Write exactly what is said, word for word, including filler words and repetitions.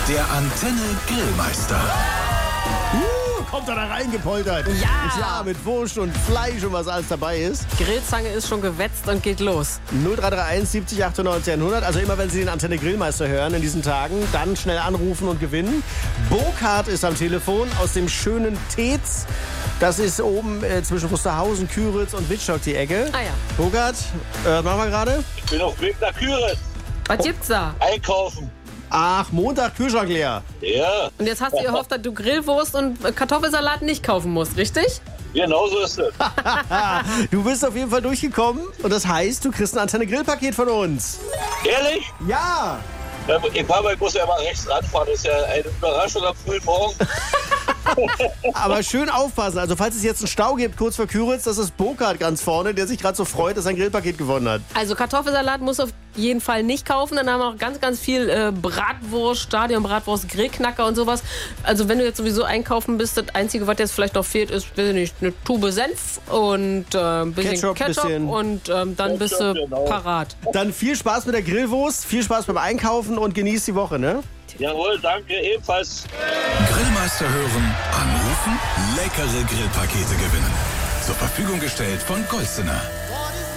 Der Antenne Grillmeister. Uh, kommt er da reingepoltert. Ja. Ja, mit Wurst und Fleisch und was alles dabei ist. Grillzange ist schon gewetzt und geht los. null drei drei eins siebzig achtundneunzig hundert. Also immer, wenn Sie den Antenne Grillmeister hören in diesen Tagen, dann schnell anrufen und gewinnen. Burkhard ist am Telefon aus dem schönen Tetz. Das ist oben äh, zwischen Wusterhausen, Küritz und Wittstock die Ecke. Ah ja. Burkhard, äh, was machen wir gerade? Ich bin auf dem Weg nach Küritz. Was gibt's da? Einkaufen. Ach, Montag, Kühlschrank leer. Ja, Und jetzt hast du gehofft, dass du Grillwurst und Kartoffelsalat nicht kaufen musst, richtig? genau so ist es. Du bist auf jeden Fall durchgekommen und das heißt, du kriegst ein Antenne Grillpaket von uns. Ehrlich? Ja! Ja, Ich war, ich muss ja mal rechts ranfahren. Das ist ja eine Überraschung am frühen Morgen. Aber schön aufpassen. Also falls es jetzt einen Stau gibt, kurz vor Küritz, das ist Burkhard ganz vorne, der sich gerade so freut, dass er ein Grillpaket gewonnen hat. Also Kartoffelsalat musst du auf jeden Fall nicht kaufen. Dann haben wir noch ganz, ganz viel äh, Bratwurst, Stadionbratwurst, Grillknacker und sowas. Also wenn du jetzt sowieso einkaufen bist, das Einzige, was jetzt vielleicht noch fehlt, ist, weiß ich nicht, eine Tube Senf und äh, ein bisschen Ketchup, Ketchup, bisschen- und ähm, dann bist Ketchup, du genau. parat. Dann viel Spaß mit der Grillwurst, viel Spaß beim Einkaufen und genießt die Woche, ne? Jawohl, danke, ebenfalls. Grillmeister hören, anrufen, leckere Grillpakete gewinnen. Zur Verfügung gestellt von Golzener.